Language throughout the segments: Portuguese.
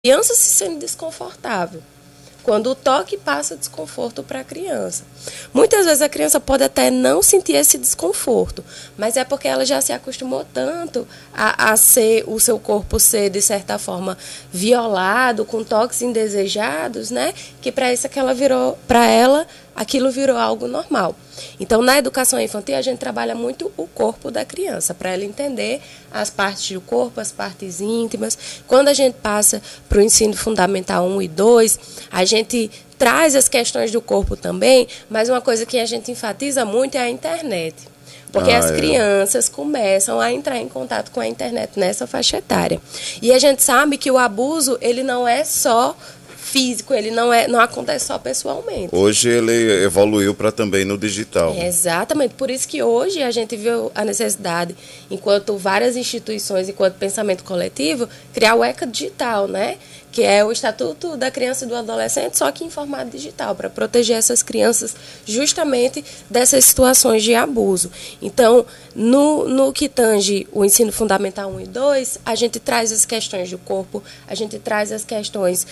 criança se sente desconfortável. Quando o toque passa desconforto para a criança. Muitas vezes a criança pode até não sentir esse desconforto, mas é porque ela já se acostumou tanto a ser, o seu corpo ser, de certa forma, violado, com toques indesejados, né? Que para isso que ela virou, para ela, aquilo virou algo normal. Então, na educação infantil, a gente trabalha muito o corpo da criança, para ela entender as partes do corpo, as partes íntimas. Quando a gente passa para o ensino fundamental 1 e 2, a gente traz as questões do corpo também, mas uma coisa que a gente enfatiza muito é a internet. Porque as crianças começam a entrar em contato com a internet nessa faixa etária. E a gente sabe que o abuso, ele não é só físico, ele não acontece só pessoalmente. Hoje ele evoluiu para também no digital. Exatamente, por isso que hoje a gente viu a necessidade, enquanto várias instituições, enquanto pensamento coletivo, criar o ECA digital, né? Que é o Estatuto da Criança e do Adolescente, só que em formato digital, para proteger essas crianças justamente dessas situações de abuso. Então, no que tange o ensino fundamental 1 e 2, a gente traz as questões do corpo, a gente traz as questões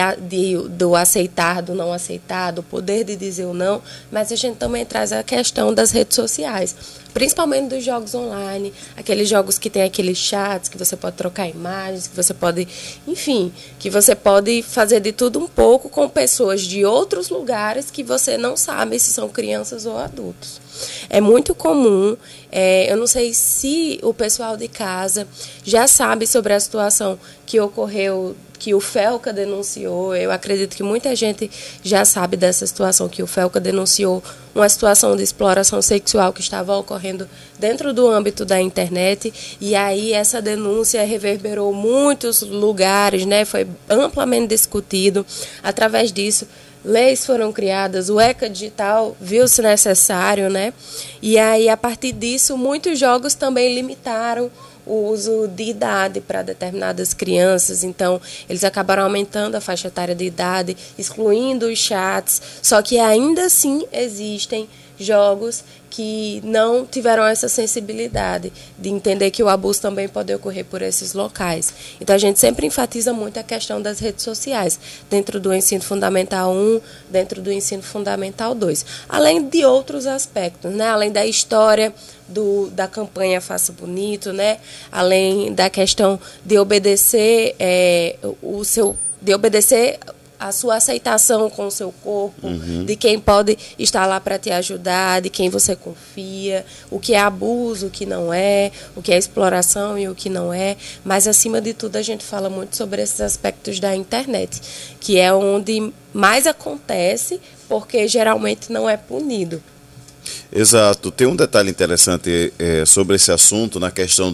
do aceitar, do não aceitar, do poder de dizer o não, mas a gente também traz a questão das redes sociais, principalmente dos jogos online, aqueles jogos que tem aqueles chats, que você pode trocar imagens, que você pode, enfim, que você pode fazer de tudo um pouco com pessoas de outros lugares que você não sabe se são crianças ou adultos. É muito comum, eu não sei se o pessoal de casa já sabe sobre a situação que ocorreu, que o Felca denunciou. Eu acredito que muita gente já sabe dessa situação, que o Felca denunciou uma situação de exploração sexual que estava ocorrendo dentro do âmbito da internet, e aí essa denúncia reverberou muitos lugares, né? Foi amplamente discutido. Através disso, leis foram criadas, o ECA digital viu-se necessário, né? E aí, a partir disso, muitos jogos também limitaram o uso de idade para determinadas crianças, então eles acabaram aumentando a faixa etária de idade, excluindo os chats, só que ainda assim existem jogos que não tiveram essa sensibilidade de entender que o abuso também pode ocorrer por esses locais. Então, a gente sempre enfatiza muito a questão das redes sociais, dentro do ensino fundamental 1, dentro do ensino fundamental 2. Além de outros aspectos, né? Além da história da campanha Faça Bonito, né? Além da questão de obedecer a sua aceitação com o seu corpo, de quem pode estar lá para te ajudar, de quem você confia, o que é abuso, o que não é, o que é exploração e o que não é. Mas, acima de tudo, a gente fala muito sobre esses aspectos da internet, que é onde mais acontece, porque geralmente não é punido. Exato. Tem um detalhe interessante sobre esse assunto, na questão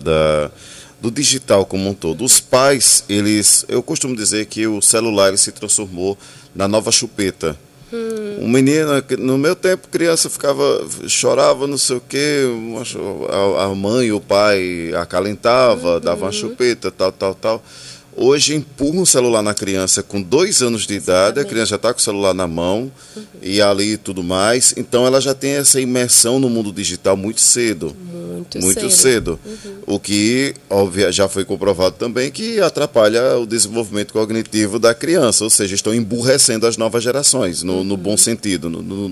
do digital como um todo. Os pais, eu costumo dizer que o celular ele se transformou na nova chupeta. Um menino, no meu tempo, criança chorava, não sei o quê, a mãe, o pai acalentava, dava uma chupeta, tal. Hoje empurra um celular na criança com 2 anos de idade, a criança já está com o celular na mão e ali tudo mais. Então ela já tem essa imersão no mundo digital muito cedo. Muito cedo. O que já foi comprovado também que atrapalha o desenvolvimento cognitivo da criança, ou seja, estão emburrecendo as novas gerações, no bom sentido,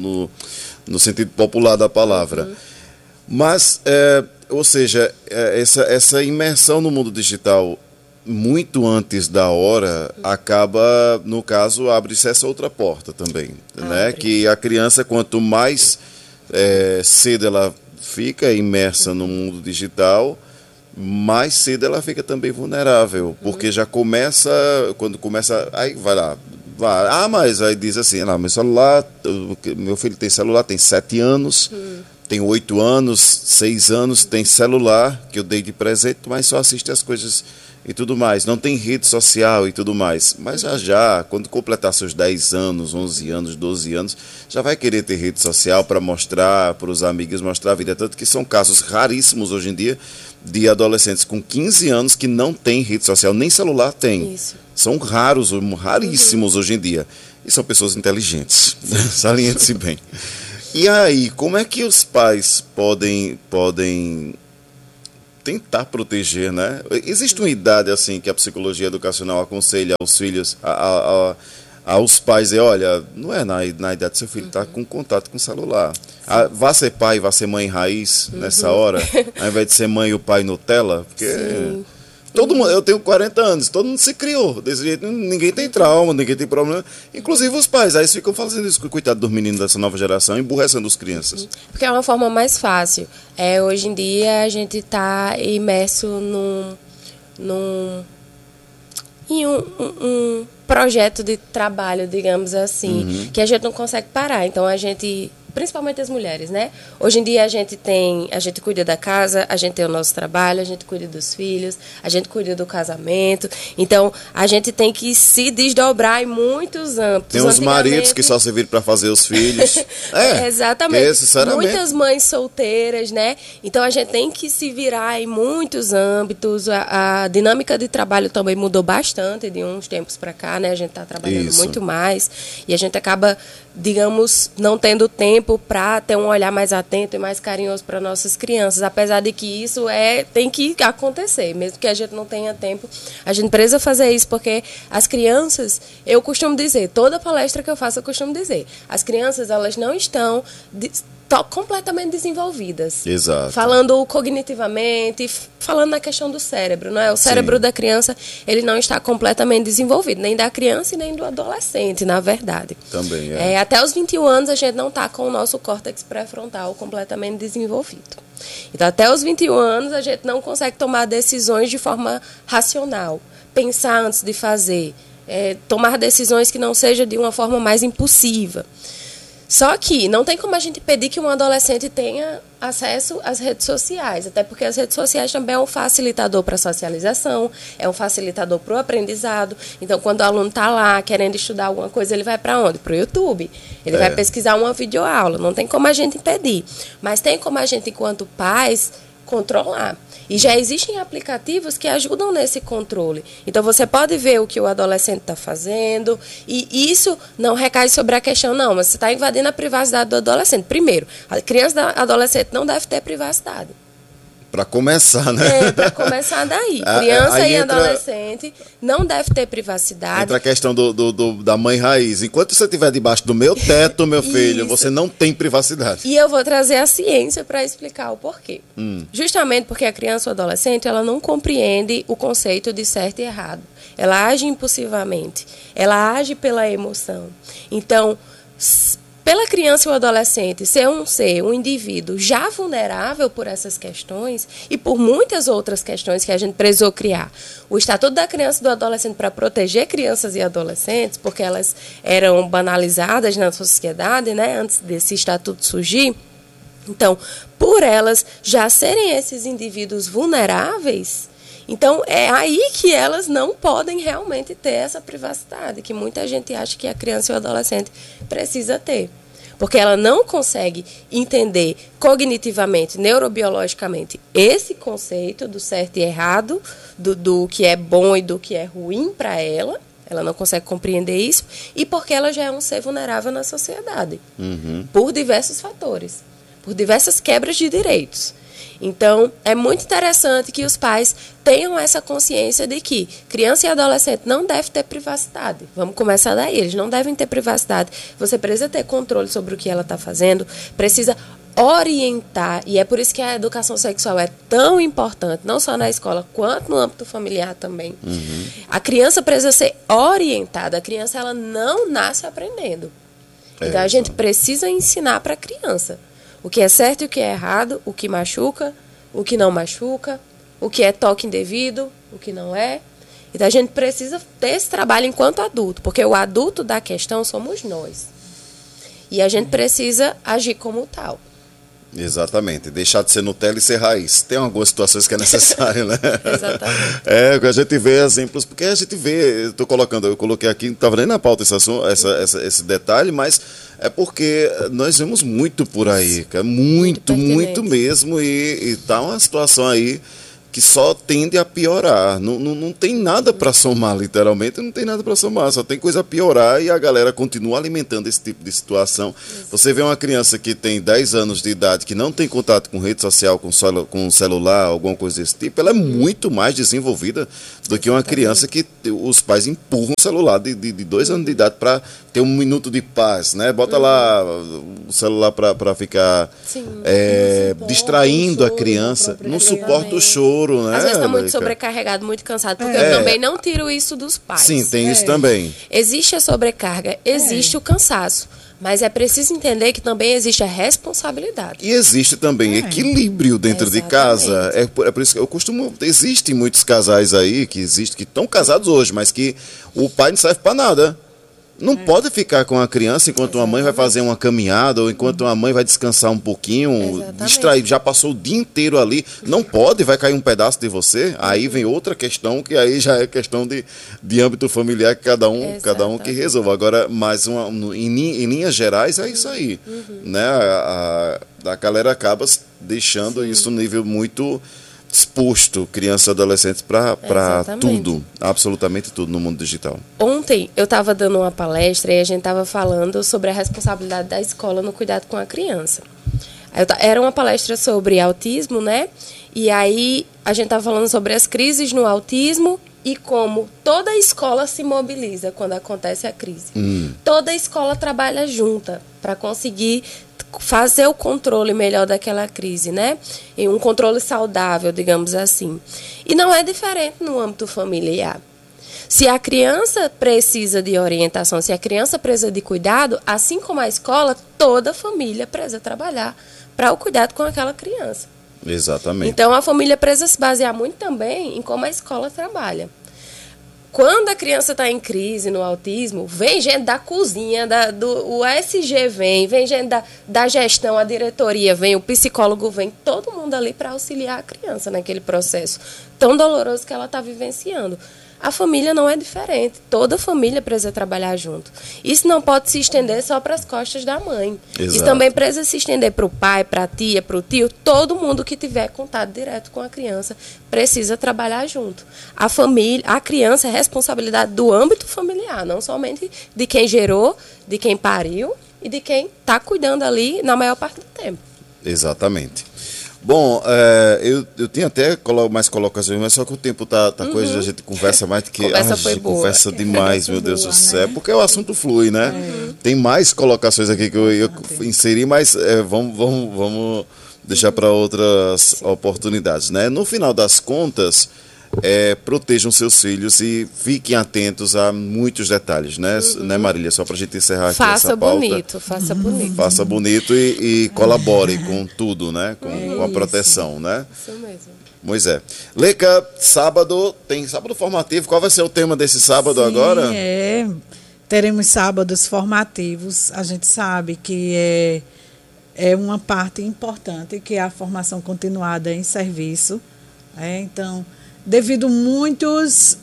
no sentido popular da palavra. Mas, ou seja, essa imersão no mundo digital muito antes da hora, acaba, no caso, abre-se essa outra porta também, né? Que a criança, quanto mais cedo ela fica imersa no mundo digital, mais cedo ela fica também vulnerável, porque já começa, quando começa, aí vai lá, mas aí diz assim, meu celular, meu filho tem celular, tem 7 anos, tem 8 anos, 6 anos, tem celular, que eu dei de presente, mas só assiste as coisas e tudo mais, não tem rede social e tudo mais, mas já, quando completar seus 10 anos, 11 anos, 12 anos, já vai querer ter rede social para mostrar para os amigos, mostrar a vida, tanto que são casos raríssimos hoje em dia, de adolescentes com 15 anos que não têm rede social, nem celular tem. Isso. São raríssimos hoje em dia, e são pessoas inteligentes, saliente-se bem. E aí, como é que os pais podem tentar proteger, né? Existe uma idade assim que a psicologia educacional aconselha aos filhos, aos pais, olha, não é na idade do seu filho estar com contato com o celular. Vá ser pai, vá ser mãe raiz nessa hora, ao invés de ser mãe e o pai Nutella, porque todo mundo, eu tenho 40 anos, todo mundo se criou desse jeito, ninguém tem trauma, ninguém tem problema, inclusive os pais, aí eles ficam fazendo isso, coitado dos meninos dessa nova geração, emburrecendo as crianças. Porque é uma forma mais fácil. Hoje em dia a gente está imerso em um projeto de trabalho, digamos assim, que a gente não consegue parar. Então a gente, principalmente as mulheres, né? Hoje em dia a gente cuida da casa, a gente tem o nosso trabalho, a gente cuida dos filhos, a gente cuida do casamento. Então a gente tem que se desdobrar em muitos âmbitos. Tem uns maridos que só serviram para fazer os filhos. Exatamente. Muitas mães solteiras, né? Então a gente tem que se virar em muitos âmbitos. A dinâmica de trabalho também mudou bastante de uns tempos para cá, né? A gente está trabalhando muito mais e a gente acaba, digamos, não tendo tempo para ter um olhar mais atento e mais carinhoso para nossas crianças, apesar de que isso tem que acontecer, mesmo que a gente não tenha tempo, a gente precisa fazer isso, porque as crianças, eu costumo dizer, toda palestra que eu faço eu costumo dizer, as crianças, elas não estão completamente desenvolvidas. Exato. Falando cognitivamente, falando na questão do cérebro, não é? O cérebro da criança, ele não está completamente desenvolvido, nem da criança e nem do adolescente, na verdade. Também até os 21 anos a gente não está com o nosso córtex pré-frontal completamente desenvolvido. Então, até os 21 anos a gente não consegue tomar decisões de forma racional, pensar antes de fazer, tomar decisões que não seja de uma forma mais impulsiva. Só que não tem como a gente pedir que um adolescente tenha acesso às redes sociais, até porque as redes sociais também é um facilitador para a socialização, é um facilitador para o aprendizado. Então, quando o aluno está lá querendo estudar alguma coisa, ele vai para onde? Para o YouTube. Ele vai pesquisar uma videoaula. Não tem como a gente impedir. Mas tem como a gente, enquanto pais, controlar. E já existem aplicativos que ajudam nesse controle. Então, você pode ver o que o adolescente está fazendo, e isso não recai sobre a questão, não, mas você está invadindo a privacidade do adolescente. Primeiro, a criança e adolescente não deve ter privacidade. Para começar, né? Para começar daí. Criança e adolescente não deve ter privacidade. Entra a questão da mãe raiz. Enquanto você estiver debaixo do meu teto, meu filho, você não tem privacidade. E eu vou trazer a ciência para explicar o porquê. Justamente porque a criança ou adolescente, ela não compreende o conceito de certo e errado. Ela age impulsivamente. Ela age pela emoção. Então, pela criança e o adolescente ser um indivíduo já vulnerável por essas questões e por muitas outras questões que a gente precisou criar. O Estatuto da Criança e do Adolescente para proteger crianças e adolescentes, porque elas eram banalizadas na sociedade, né, antes desse estatuto surgir. Então, por elas já serem esses indivíduos vulneráveis, então é aí que elas não podem realmente ter essa privacidade, que muita gente acha que a criança e o adolescente precisa ter. Porque ela não consegue entender cognitivamente, neurobiologicamente, esse conceito do certo e errado, do que é bom e do que é ruim para ela. Ela não consegue compreender isso. E porque ela já é um ser vulnerável na sociedade. Por diversos fatores. Por diversas quebras de direitos. Então, é muito interessante que os pais tenham essa consciência de que criança e adolescente não devem ter privacidade. Vamos começar daí. Eles não devem ter privacidade. Você precisa ter controle sobre o que ela está fazendo, precisa orientar, e é por isso que a educação sexual é tão importante, não só na escola, quanto no âmbito familiar também. A criança precisa ser orientada. A criança, ela não nasce aprendendo. Então, a gente precisa ensinar para a criança o que é certo e o que é errado, o que machuca, o que não machuca, o que é toque indevido, o que não é. Então, a gente precisa ter esse trabalho enquanto adulto, porque o adulto da questão somos nós. E a gente precisa agir como tal. Exatamente, deixar de ser Nutella e ser raiz. Tem algumas situações que é necessário, né? Exatamente. A gente vê exemplos, porque a gente vê, eu coloquei aqui, não estava nem na pauta esse detalhe, mas é porque nós vemos muito por aí, cara, muito mesmo, e tá uma situação aí que só tende a piorar. Não tem nada para somar, literalmente, não tem nada para somar, só tem coisa a piorar e a galera continua alimentando esse tipo de situação. Você vê uma criança que tem 10 anos de idade, que não tem contato com rede social, com celular, alguma coisa desse tipo, ela é muito mais desenvolvida do que uma criança que os pais empurram o celular de 2 anos de idade para ter 1 minuto de paz, né? Bota lá o celular para ficar distraindo a criança, não suporta o choro, né? Às vezes está muito sobrecarregado, muito cansado, porque eu também não tiro isso dos pais. Sim, tem isso também. Existe a sobrecarga, existe o cansaço, mas é preciso entender que também existe a responsabilidade. E existe também equilíbrio dentro de casa. É por isso que eu costumo... Existem muitos casais aí que estão casados hoje, mas que o pai não serve para nada. Não pode ficar com a criança enquanto uma mãe vai fazer uma caminhada ou enquanto uma mãe vai descansar um pouquinho, distrair, já passou o dia inteiro ali. Não pode, vai cair um pedaço de você. Aí vem outra questão, que aí já é questão de âmbito familiar, que cada um que resolva. Agora, mas em linhas gerais, é isso aí. Né? A galera acaba deixando isso no nível muito exposto, crianças e adolescentes, para tudo, absolutamente tudo no mundo digital. Ontem eu estava dando uma palestra e a gente estava falando sobre a responsabilidade da escola no cuidado com a criança. Era uma palestra sobre autismo, né? E aí a gente estava falando sobre as crises no autismo e como toda a escola se mobiliza quando acontece a crise. Toda a escola trabalha junta para conseguir fazer o controle melhor daquela crise, né? E um controle saudável, digamos assim. E não é diferente no âmbito familiar. Se a criança precisa de orientação, se a criança precisa de cuidado, assim como a escola, toda a família precisa trabalhar para o cuidado com aquela criança. Exatamente. Então, a família precisa se basear muito também em como a escola trabalha. Quando a criança está em crise no autismo, vem gente da cozinha, o SG vem gente da gestão, a diretoria vem, o psicólogo vem, todo mundo ali para auxiliar a criança naquele processo tão doloroso que ela está vivenciando. A família não é diferente, toda a família precisa trabalhar junto. Isso não pode se estender só para as costas da mãe. Exato. Isso também precisa se estender para o pai, para a tia, para o tio, todo mundo que tiver contato direto com a criança precisa trabalhar junto. A família, a criança é responsabilidade do âmbito familiar, não somente de quem gerou, de quem pariu e de quem está cuidando ali na maior parte do tempo. Exatamente. Bom, eu tinha até mais colocações, mas só que o tempo tá coisa, a gente conversa mais do que a gente conversa demais, meu Deus do céu, porque o assunto flui, né? Tem mais colocações aqui que eu ia inserir, mas vamos deixar para outras oportunidades, né? No final das contas, protejam seus filhos e fiquem atentos a muitos detalhes, né, Marília? Só para a gente encerrar aqui essa pauta. Faça bonito. Faça bonito e colabore com tudo, né? Com a proteção, né? Isso mesmo. Moisés. Leica, sábado, tem sábado formativo. Qual vai ser o tema desse sábado agora? Teremos sábados formativos. A gente sabe que é uma parte importante, que é a formação continuada em serviço. Então, devido muitas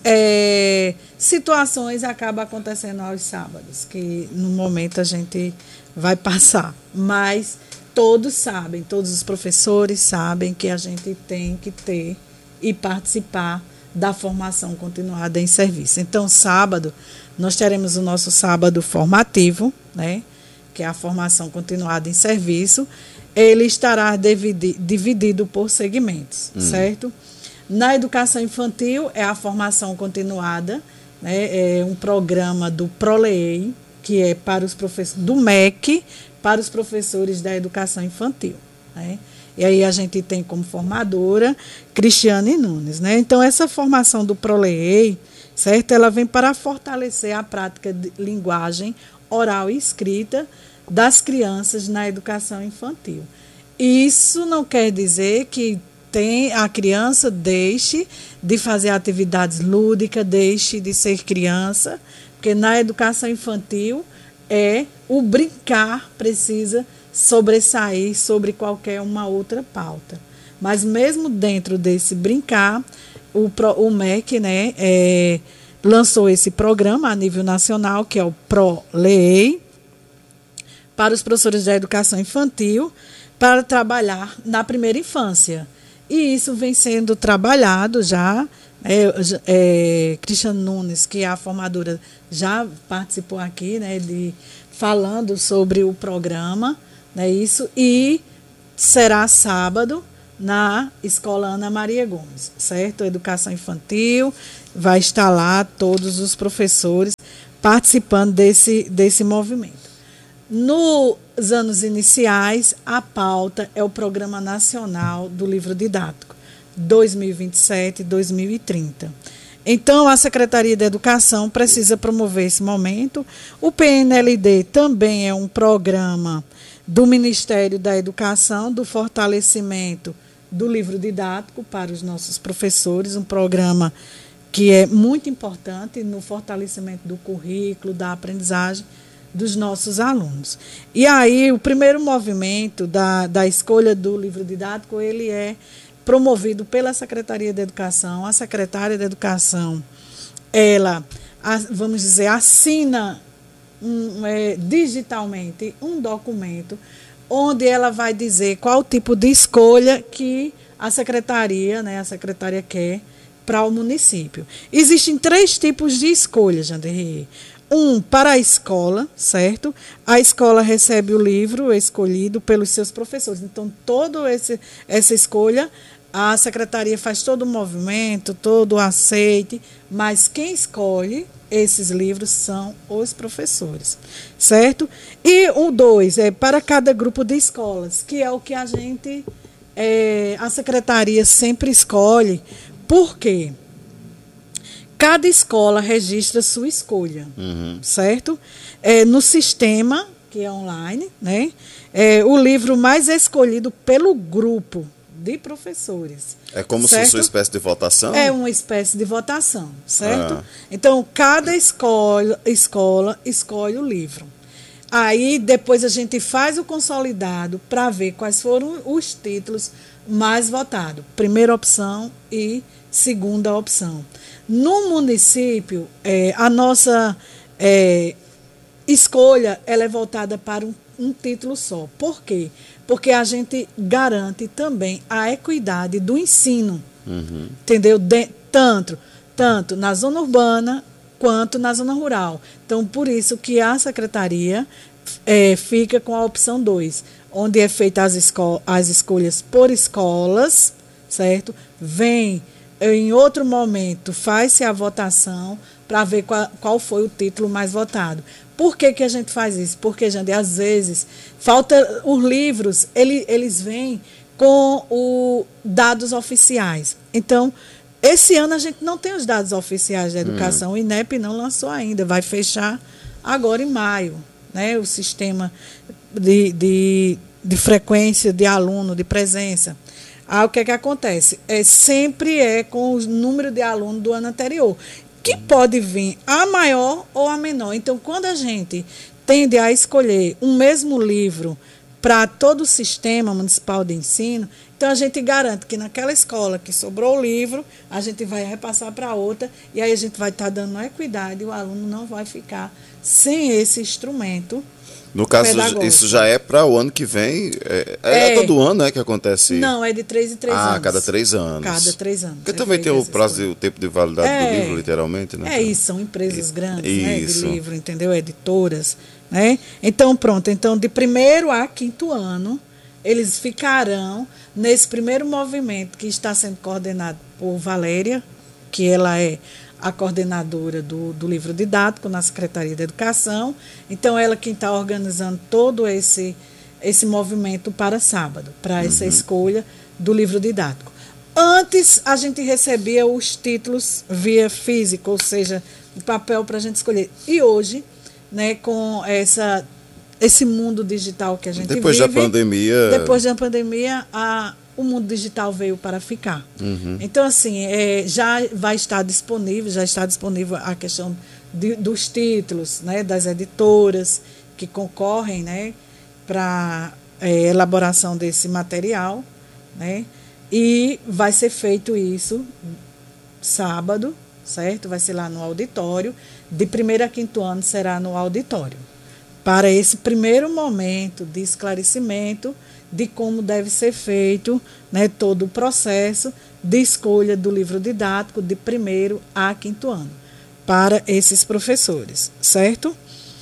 situações, acaba acontecendo aos sábados, que no momento a gente vai passar. Mas todos sabem, todos os professores sabem que a gente tem que ter e participar da formação continuada em serviço. Então, sábado, nós teremos o nosso sábado formativo, né, que é a formação continuada em serviço. Ele estará dividido por segmentos, certo? Na educação infantil é a formação continuada, né, é um programa do ProLEI, que é para os professores do MEC, para os professores da educação infantil, né? E aí a gente tem como formadora Cristiane Nunes, né? Então essa formação do ProLEI, certo? Ela vem para fortalecer a prática de linguagem oral e escrita das crianças na educação infantil. Isso não quer dizer que a criança deixe de fazer atividades lúdicas, deixe de ser criança, porque na educação infantil o brincar precisa sobressair sobre qualquer uma outra pauta. Mas mesmo dentro desse brincar, o MEC, né, lançou esse programa a nível nacional, que é o ProLEI, para os professores da educação infantil, para trabalhar na primeira infância. E isso vem sendo trabalhado já. Cristiano Nunes, que é a formadora, já participou aqui, né, falando sobre o programa, né, isso, e será sábado na Escola Ana Maria Gomes, certo? Educação infantil, vai estar lá todos os professores participando desse movimento. Nos anos iniciais, a pauta é o Programa Nacional do Livro Didático, 2027 e 2030. Então, a Secretaria da Educação precisa promover esse momento. O PNLD também é um programa do Ministério da Educação, do fortalecimento do livro didático para os nossos professores, um programa que é muito importante no fortalecimento do currículo, da aprendizagem dos nossos alunos. E aí, o primeiro movimento da escolha do livro didático, ele é promovido pela Secretaria da Educação. A secretária da Educação, ela, vamos dizer, assina digitalmente um documento onde ela vai dizer qual o tipo de escolha que a secretaria quer para o município. Existem 3 tipos de escolha, Janderri. Para a escola, certo? A escola recebe o livro escolhido pelos seus professores. Então, toda essa escolha, a secretaria faz todo o movimento, todo o aceite, mas quem escolhe esses livros são os professores, certo? E o 2 é para cada grupo de escolas, que é o que a secretaria sempre escolhe. Por quê? Cada escola registra sua escolha, certo? No sistema, que é online, né? O livro mais escolhido pelo grupo de professores. É como se fosse uma espécie de votação? É uma espécie de votação, certo? Então, cada escola escolhe o livro. Aí, depois a gente faz o consolidado para ver quais foram os títulos mais votados. Primeira opção e segunda opção. No município, a nossa escolha ela é voltada para um título só. Por quê? Porque a gente garante também a equidade do ensino, entendeu? Tanto na zona urbana quanto na zona rural. Então, por isso que a secretaria fica com a opção 2, onde é feita as escolhas por escolas, certo? Em outro momento, faz-se a votação para ver qual foi o título mais votado. Por que a gente faz isso? Porque, Jandê, às vezes, falta os livros, eles vêm com dados oficiais. Então, esse ano a gente não tem os dados oficiais da educação. O INEP não lançou ainda, vai fechar agora em maio, né? O sistema de frequência de aluno, de presença. O que acontece? Sempre com o número de alunos do ano anterior, que pode vir a maior ou a menor. Então, quando a gente tende a escolher um mesmo livro para todo o sistema municipal de ensino, então a gente garante que naquela escola que sobrou o livro, a gente vai repassar para outra, e aí a gente vai estar dando equidade e o aluno não vai ficar sem esse instrumento. No caso, isso já é para o ano que vem? Todo ano, né, que acontece? Não, é de 3 em 3 anos. Cada 3 anos. Cada 3 anos. Porque também tem o prazo, o tempo de validade do livro, literalmente, né? Isso, são empresas grandes, né, de livro, entendeu? Editoras, né? Então, pronto. Então, de 1º a 5º ano, eles ficarão nesse primeiro movimento que está sendo coordenado por Valéria, que ela é a coordenadora do livro didático na Secretaria da Educação. Então, ela quem está organizando todo esse movimento para sábado, para essa escolha do livro didático. Antes, a gente recebia os títulos via físico, ou seja, o papel para a gente escolher. E hoje, né, com esse mundo digital que a gente Depois da pandemia, o mundo digital veio para ficar. Então, assim, já está disponível a questão dos títulos, né, das editoras que concorrem, né, para elaboração desse material, né, e vai ser feito isso sábado, certo? Vai ser lá no auditório. De 1º a 5º ano será no auditório. Para esse primeiro momento de esclarecimento de como deve ser feito, né, todo o processo de escolha do livro didático de 1º a 5º ano para esses professores, certo?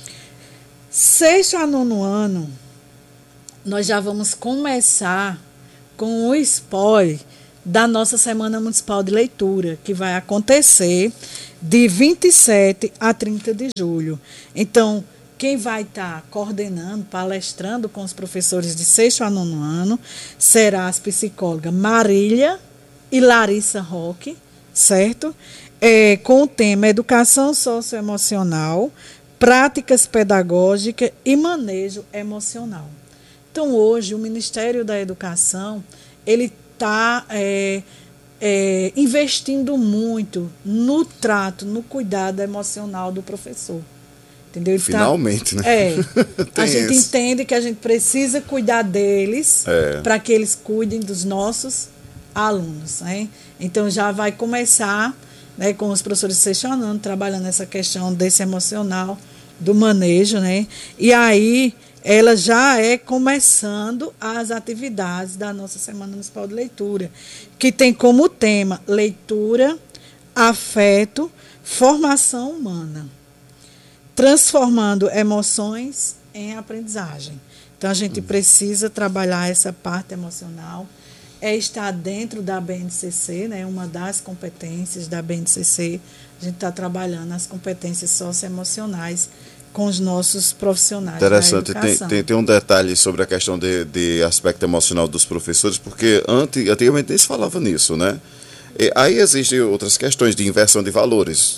6º a 9º ano, nós já vamos começar com o spoiler da nossa Semana Municipal de Leitura, que vai acontecer de 27 a 30 de julho. Então, quem vai estar coordenando, palestrando com os professores de 6º a 9º ano será as psicólogas Marília e Larissa Roque, certo? Com o tema Educação Socioemocional, Práticas Pedagógicas e Manejo Emocional. Então, hoje, o Ministério da Educação, ele está investindo muito no trato, no cuidado emocional do professor. Entendeu? Finalmente, né? A gente entende que a gente precisa cuidar deles para que eles cuidem dos nossos alunos. Né? Então, já vai começar, né, com os professores sessionando, trabalhando essa questão desse emocional, do manejo, né? E aí ela já começando as atividades da nossa Semana Municipal de Leitura, que tem como tema leitura, afeto, formação humana, transformando emoções em aprendizagem. Então, a gente precisa trabalhar essa parte emocional, estar dentro da BNCC, né, uma das competências da BNCC, a gente está trabalhando as competências socioemocionais com os nossos profissionais. Interessante. Da educação. Tem um detalhe sobre a questão de aspecto emocional dos professores, porque antigamente nem se falava nisso, né? E aí existem outras questões de inversão de valores.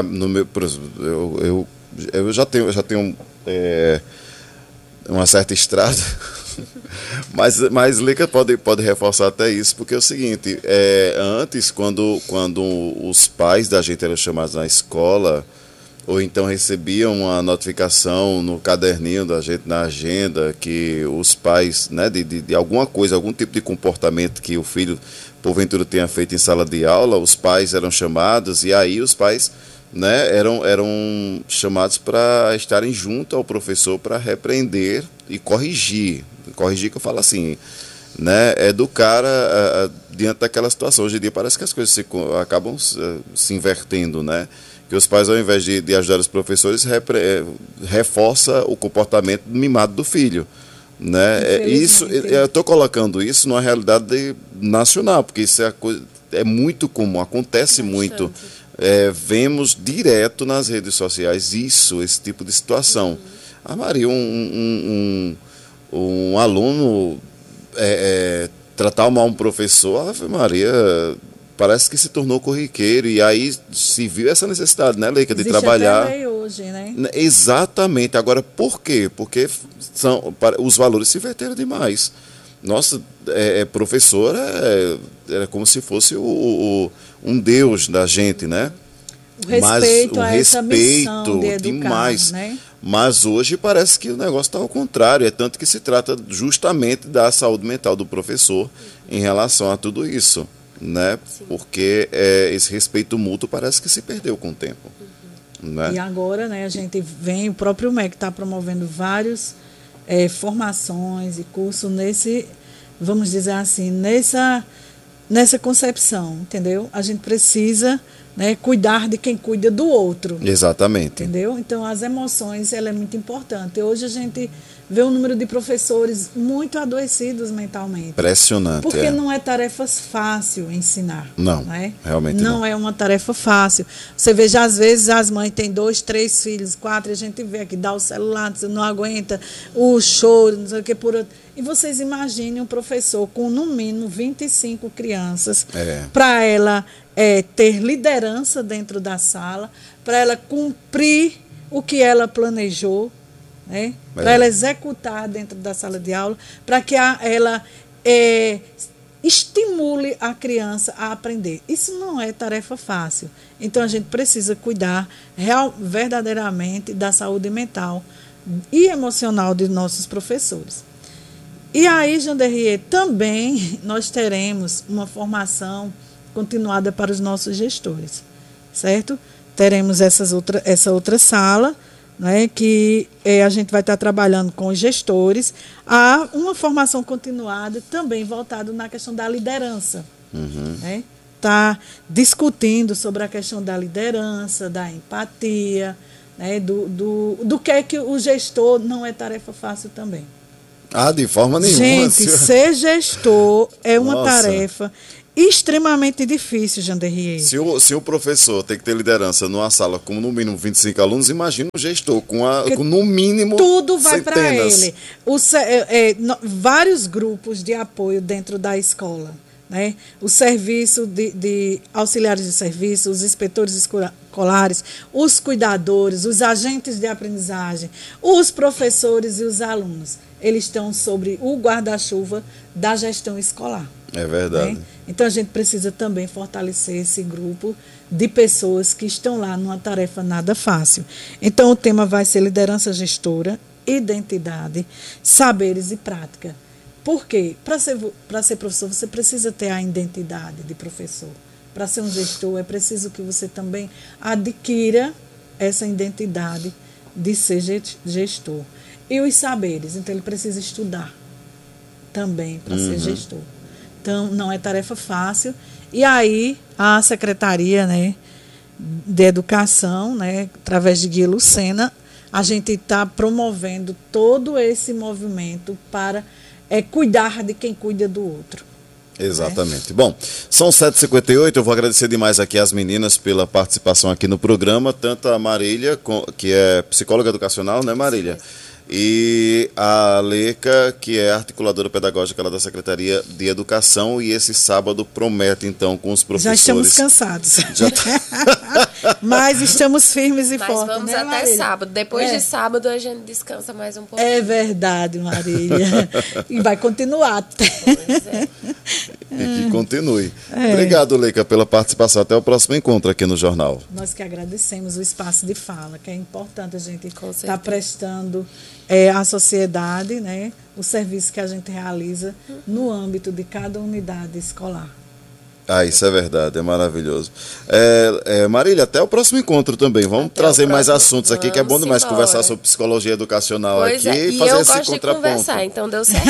Eu já tenho uma certa estrada, mas Lica pode reforçar até isso, porque é o seguinte, antes, quando os pais da gente eram chamados na escola, ou então recebiam uma notificação no caderninho da gente, na agenda, que os pais, né, de alguma coisa, algum tipo de comportamento que o filho, porventura, tenha feito em sala de aula, os pais eram chamados, e aí os pais, né, eram chamados para estarem junto ao professor para repreender e corrigir. Corrigir, que eu falo assim, né, educar diante daquela situação. Hoje em dia parece que as coisas acabam se invertendo, né? Que os pais, ao invés de ajudar os professores, reforça o comportamento mimado do filho, né? Isso, eu estou colocando isso numa realidade nacional, porque isso é muito comum, acontece muito. Vemos direto nas redes sociais esse tipo de situação. A Maria, um aluno tratar mal um professor, a Maria, parece que se tornou corriqueiro, e aí se viu essa necessidade, né, Leica, de trabalhar. Até hoje, né? Exatamente. Agora, por quê? Porque os valores se inverteram demais. Nossa, professor era como se fosse um deus da gente, né? O respeito a essa missão de educar, demais. Né? Mas hoje parece que o negócio está ao contrário, é tanto que se trata justamente da saúde mental do professor em relação a tudo isso, né? Porque esse respeito mútuo parece que se perdeu com o tempo. Né? E agora, né, a gente vem, o próprio MEC está promovendo várias formações e cursos vamos dizer assim, nessa concepção, entendeu? A gente precisa, né, cuidar de quem cuida do outro. Exatamente. Entendeu? Então, as emoções, ela é muito importante. Hoje a gente vê um número de professores muito adoecidos mentalmente. Impressionante. Porque não é tarefa fácil ensinar. Não, né? Realmente não. Não é uma tarefa fácil. Você veja, às vezes, as mães têm 2, 3 filhos, 4, e a gente vê que dá o celular, não aguenta o choro, não sei o que por outro. E vocês imaginem um professor com, no mínimo, 25 crianças, para ela ter liderança dentro da sala, para ela cumprir o que ela planejou, né? Para ela executar dentro da sala de aula, para que ela estimule a criança a aprender. Isso não é tarefa fácil. Então, a gente precisa cuidar verdadeiramente da saúde mental e emocional de nossos professores. E aí, Janderrier, também nós teremos uma formação continuada para os nossos gestores, certo? Teremos essa outra sala, né, que a gente vai estar trabalhando com os gestores, há uma formação continuada também voltada na questão da liderança. Né? Está discutindo sobre a questão da liderança, da empatia, né, do que é que o gestor não é tarefa fácil também. De forma nenhuma. Gente, ser gestor é uma tarefa extremamente difícil, Janderrier. Se o professor tem que ter liderança numa sala com no mínimo 25 alunos, imagina o gestor com no mínimo tudo vai para ele. Vários grupos de apoio dentro da escola. Né? O serviço de auxiliares de serviço, os inspetores escolares, os cuidadores, os agentes de aprendizagem, os professores e os alunos. Eles estão sobre o guarda-chuva da gestão escolar. É verdade. Né? Então, a gente precisa também fortalecer esse grupo de pessoas que estão lá numa tarefa nada fácil. Então, o tema vai ser liderança gestora, identidade, saberes e prática. Por quê? Para ser professor, você precisa ter a identidade de professor. Para ser um gestor, é preciso que você também adquira essa identidade de ser gestor. E os saberes, então ele precisa estudar também para ser gestor. Então, não é tarefa fácil. E aí, a Secretaria, né, de Educação, né, através de Guia Lucena, a gente está promovendo todo esse movimento para cuidar de quem cuida do outro. Exatamente. Bom, são 7h58, eu vou agradecer demais aqui às meninas pela participação aqui no programa, tanto a Marília, que é psicóloga educacional, né, Marília? E a Leca, que é articuladora pedagógica lá da Secretaria de Educação, e esse sábado promete, então, com os professores. Já estamos cansados. Mas estamos firmes e fortes. Vamos, né, até Marília? sábado. Depois de sábado a gente descansa mais um pouco. É verdade, Marília. E vai continuar. Pois é. E que continue. Obrigado, Leca, pela participação. Até o próximo encontro aqui no Jornal. Nós que agradecemos o espaço de fala, que é importante a gente estar prestando à sociedade, né, o serviço que a gente realiza no âmbito de cada unidade escolar. Isso é verdade, é maravilhoso. Marília, até o próximo encontro também. Vamos trazer mais assuntos aqui, que é bom demais conversar sobre psicologia educacional aqui e fazer esse contraponto. Eu gosto de conversar, então deu certo.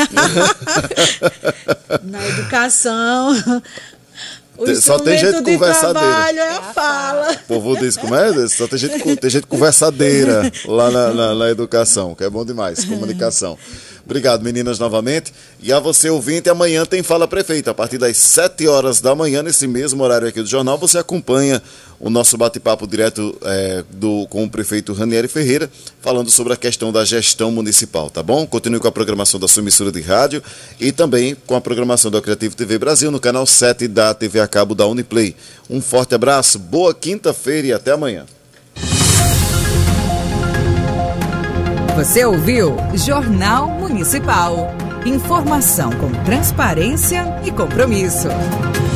Na educação, o só tem gente de conversadeira. Trabalho é a fala. O povo diz, como é? Só tem gente conversadeira lá na educação, que é bom demais, comunicação. Obrigado, meninas, novamente. E a você, ouvinte, amanhã tem Fala Prefeito. A partir das 7 horas da manhã, nesse mesmo horário aqui do jornal, você acompanha o nosso bate-papo direto com o prefeito Ranieri Ferreira, falando sobre a questão da gestão municipal, tá bom? Continue com a programação da sua emissora de rádio e também com a programação da Criativo TV Brasil no canal 7 da TV a cabo da Uniplay. Um forte abraço, boa quinta-feira e até amanhã. Você ouviu Jornal Municipal. Informação com transparência e compromisso.